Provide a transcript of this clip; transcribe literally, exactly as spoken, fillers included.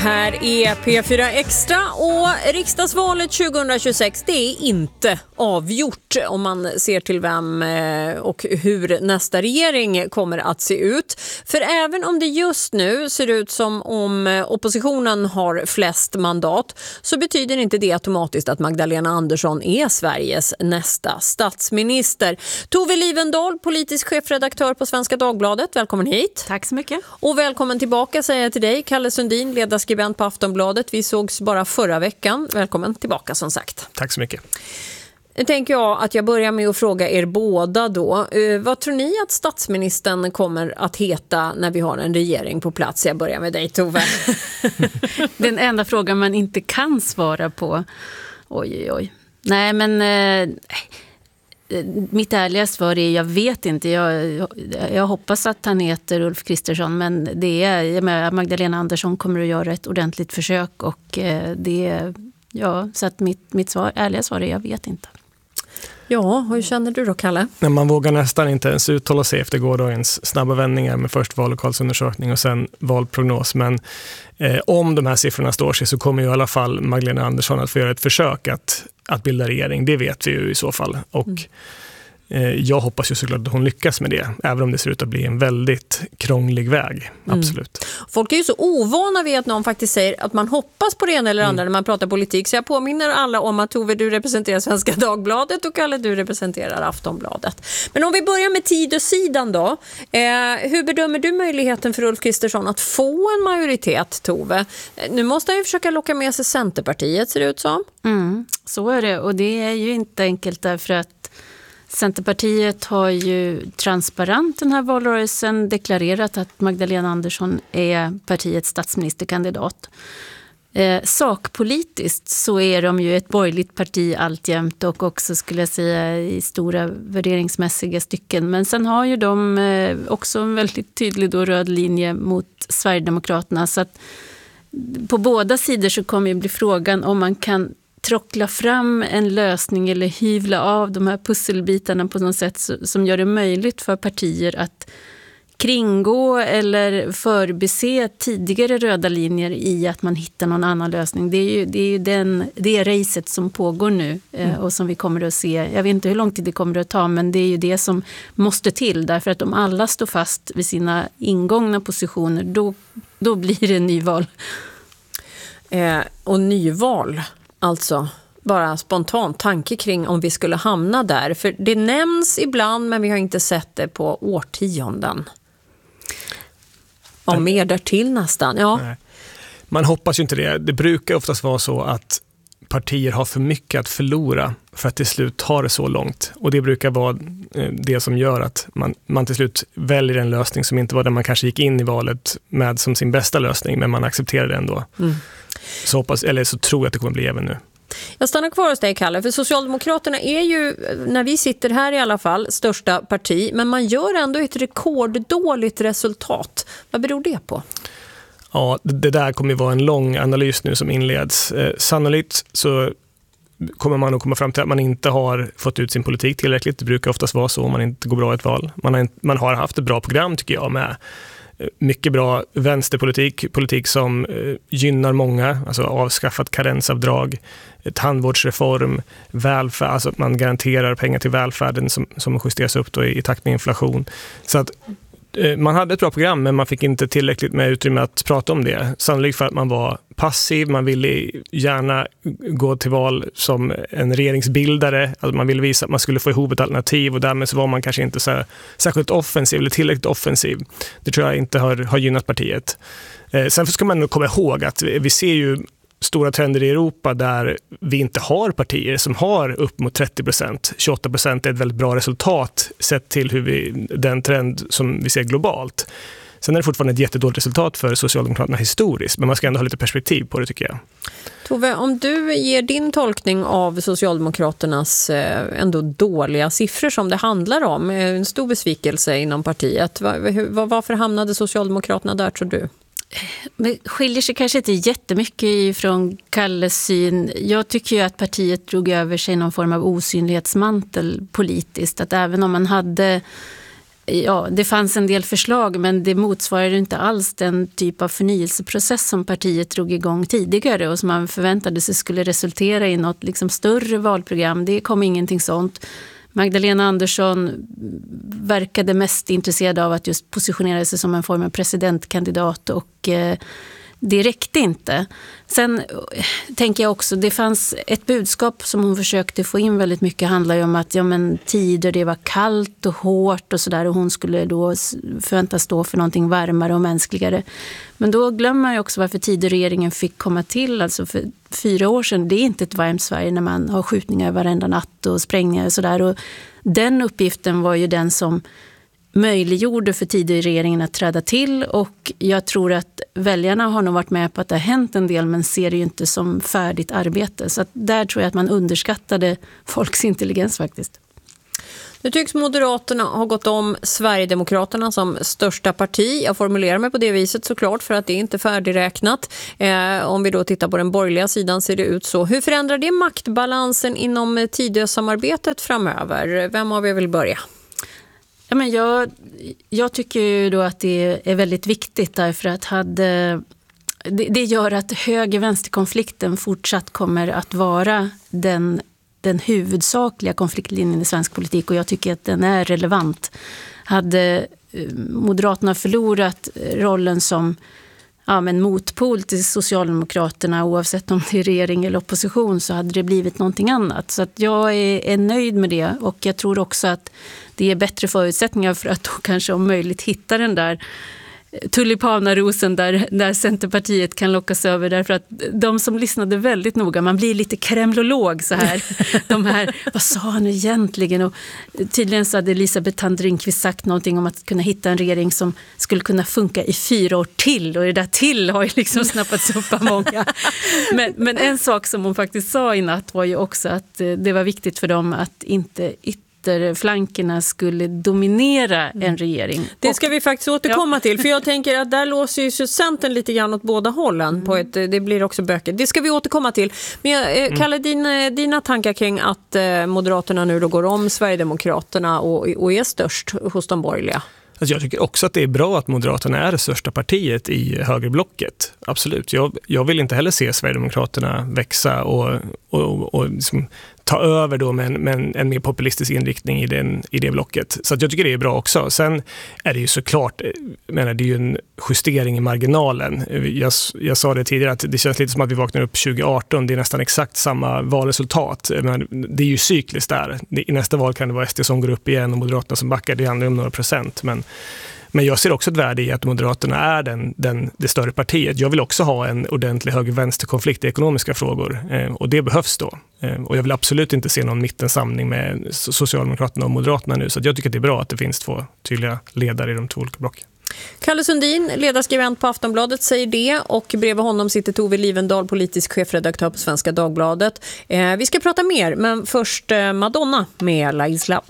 Här är P fyra Extra och riksdagsvalet tjugohundratjugosex, det är inte avgjort om man ser till vem och hur nästa regering kommer att se ut. För även om det just nu ser ut som om oppositionen har flest mandat, så betyder inte det automatiskt att Magdalena Andersson är Sveriges nästa statsminister. Tove Livendal, politisk chefredaktör på Svenska Dagbladet, välkommen hit. Tack så mycket. Och välkommen tillbaka säger jag till dig, Kalle Sundin, ledarskribent på Aftonbladet. Vi sågs bara förra veckan. Välkommen tillbaka som sagt. Tack så mycket. Nu tänker jag att jag börjar med att fråga er båda då. Uh, vad tror ni att statsministern kommer att heta när vi har en regering på plats? Jag börjar med dig, Tove. Den enda frågan man inte kan svara på. Oj, oj, oj. Nej, men... Uh... Mitt ärliga svar är jag vet inte. Jag, jag hoppas att han heter Ulf Kristersson, men det är, jag menar, Magdalena Andersson kommer att göra ett ordentligt försök och det, ja, så att mitt, mitt svar, ärliga svar är jag vet inte. Ja, hur känner du då, Kalle? Man vågar nästan inte ens uttala sig efter gårdagens snabba vändningar med först vallokalsundersökning och sen valprognos. Men eh, om de här siffrorna står sig så kommer ju i alla fall Magdalena Andersson att få göra ett försök att, att bilda regering. Det vet vi ju i så fall. Och mm. eh, jag hoppas ju såklart att hon lyckas med det. Även om det ser ut att bli en väldigt krånglig väg. Absolut. Mm. Folk är ju så ovana vid att någon faktiskt säger att man hoppas på det ena eller andra mm. när man pratar politik. Så jag påminner alla om att Tove, du representerar Svenska Dagbladet och Kalle, du representerar Aftonbladet. Men om vi börjar med Tidösidan då. Eh, hur bedömer du möjligheten för Ulf Kristersson att få en majoritet, Tove? Nu måste han ju försöka locka med sig Centerpartiet, ser det ut som. Mm, så är det. Och det är ju inte enkelt därför att Centerpartiet har ju transparent den här valrörelsen deklarerat att Magdalena Andersson är partiets statsministerkandidat. Eh, sakpolitiskt så är de ju ett borgerligt parti alltjämt och också skulle jag säga i stora värderingsmässiga stycken. Men sen har ju de eh, också en väldigt tydlig då röd linje mot Sverigedemokraterna, så att på båda sidor så kommer ju bli frågan om man kan trockla fram en lösning eller hyvla av de här pusselbitarna på något sätt som gör det möjligt för partier att kringgå eller förbise tidigare röda linjer i att man hittar någon annan lösning. Det är ju, det är ju den, det racet som pågår nu mm. och som vi kommer att se. Jag vet inte hur lång tid det kommer att ta, men det är ju det som måste till. Därför att om alla står fast vid sina ingångna positioner, då, då blir det nyval. Eh, och nyval... Alltså, bara spontant tanke kring om vi skulle hamna där. För det nämns ibland, men vi har inte sett det på årtionden. Och mer därtill nästan, ja. Nej. Man hoppas ju inte det. Det brukar oftast vara så att partier har för mycket att förlora för att till slut ta det så långt. Och det brukar vara det som gör att man, man till slut väljer en lösning som inte var den man kanske gick in i valet med som sin bästa lösning, men man accepterar det ändå. Mm. Så hoppas, eller så tror jag att det kommer bli även nu. Jag stannar kvar hos dig, Kalle, för Socialdemokraterna är ju, när vi sitter här i alla fall, största parti, men man gör ändå ett rekorddåligt resultat. Vad beror det på? Ja, det där kommer ju vara en lång analys nu som inleds. Eh, sannolikt så kommer man att komma fram till att man inte har fått ut sin politik tillräckligt. Det brukar oftast vara så om man inte går bra i ett val. Man har, man har haft ett bra program, tycker jag, med mycket bra vänsterpolitik, politik som eh, gynnar många, alltså avskaffat karensavdrag, tandvårdsreform, välfärd, alltså att man garanterar pengar till välfärden som, som justeras upp då i, i takt med inflation. Så att eh, man hade ett bra program, men man fick inte tillräckligt med utrymme att prata om det. Sannolikt för att man var passiv, man ville gärna gå till val som en regeringsbildare, alltså man ville visa att man skulle få ihop ett alternativ och därmed så var man kanske inte så särskilt offensiv eller tillräckligt offensiv. Det tror jag inte har, har gynnat partiet. Eh, sen ska man nog komma ihåg att vi, vi ser ju stora trender i Europa där vi inte har partier som har upp mot trettio procent. tjugoåtta procent är ett väldigt bra resultat sett till hur vi, den trend som vi ser globalt. Sen är det fortfarande ett jättedåligt resultat för Socialdemokraterna historiskt, men man ska ändå ha lite perspektiv på det, tycker jag. Tove, om du ger din tolkning av Socialdemokraternas ändå dåliga siffror som det handlar om, en stor besvikelse inom partiet. Var, varför hamnade Socialdemokraterna där, tror du? Det skiljer sig kanske inte jättemycket från Kalles syn. Jag tycker ju att partiet drog över sig någon form av osynlighetsmantel politiskt. Att även om man hade Ja, det fanns en del förslag, men det motsvarade inte alls den typ av förnyelseprocess som partiet drog igång tidigare och som man förväntade sig skulle resultera i något liksom större valprogram. Det kom ingenting sånt. Magdalena Andersson verkade mest intresserad av att just positionera sig som en form av presidentkandidat, och eh, det räckte inte. Sen tänker jag också, det fanns ett budskap som hon försökte få in väldigt mycket, handlar ju om att ja, men tider det var kallt och hårt och sådär, och hon skulle då förväntas stå för någonting varmare och mänskligare. Men då glömmer man ju också varför Tidöregeringen fick komma till, alltså för fyra år sedan. Det är inte ett varmt Sverige när man har skjutningar varenda natt och sprängningar och sådär, och den uppgiften var ju den som möjliggjorde för Tidöregeringen att träda till, och jag tror att väljarna har nog varit med på att det har hänt en del, men ser det ju inte som färdigt arbete. Så att där tror jag att man underskattade folks intelligens faktiskt. Nu tycks Moderaterna ha gått om Sverigedemokraterna som största parti. Jag formulerar mig på det viset såklart för att det är inte färdigräknat. Eh, om vi då tittar på den borgerliga sidan ser det ut så. Hur förändrar det maktbalansen inom Tidö-samarbetet framöver? Vem av er vill börja? Ja, men jag, jag tycker ju då att det är väldigt viktigt, därför att hade, det, det gör att höger-vänsterkonflikten fortsatt kommer att vara den, den huvudsakliga konfliktlinjen i svensk politik, och jag tycker att den är relevant. Hade Moderaterna förlorat rollen som ja, men motpol till Socialdemokraterna, oavsett om det är regering eller opposition, så hade det blivit någonting annat. Så att jag är, är nöjd med det, och jag tror också att det är bättre förutsättningar för att då kanske om möjligt hitta den där tulipanarosen där, där Centerpartiet kan lockas över, därför att de som lyssnade väldigt noga, man blir lite kremlolog så här, de här, vad sa han egentligen? Och tydligen så hade Elisabeth Thand Ringqvist sagt någonting om att kunna hitta en regering som skulle kunna funka i fyra år till, och det där till har ju liksom snappats upp av många. Men, men en sak som hon faktiskt sa i natt var ju också att det var viktigt för dem att inte ytterligare flankerna skulle dominera en regering. Det ska vi faktiskt återkomma ja. till, för jag tänker att där låser ju Centern lite grann åt båda hållen. Mm. På ett, det blir också böcker. Det ska vi återkomma till. Men eh, Kalle, din, dina tankar kring att eh, Moderaterna nu då går om Sverigedemokraterna och, och är störst hos de borgerliga? Alltså jag tycker också att det är bra att Moderaterna är det största partiet i högerblocket. Absolut. Jag, jag vill inte heller se Sverigedemokraterna växa och, och, och liksom ta över då med, en, med en, en mer populistisk inriktning i, den, i det blocket. Så att jag tycker det är bra också. Sen är det ju såklart, jag menar, det är ju en justering i marginalen. Jag, jag sa det tidigare att det känns lite som att vi vaknar upp tjugo arton. Det är nästan exakt samma valresultat. Men det är ju cykliskt där. I nästa val kan det vara S D som går upp igen och Moderaterna som backar. Det handlar om några procent. Men Men jag ser också ett värde i att Moderaterna är den, den, det större partiet. Jag vill också ha en ordentlig höger-vänsterkonflikt i ekonomiska frågor. Eh, och det behövs då. Eh, och jag vill absolut inte se någon mittensamling med Socialdemokraterna och Moderaterna nu. Så jag tycker att det är bra att det finns två tydliga ledare i de två olika blocken. Kalle Sundin, ledarskribent på Aftonbladet, säger det, och bredvid honom sitter Tove Livendal, politisk chefredaktör på Svenska Dagbladet. Eh, vi ska prata mer, men först eh, Madonna med La Isla.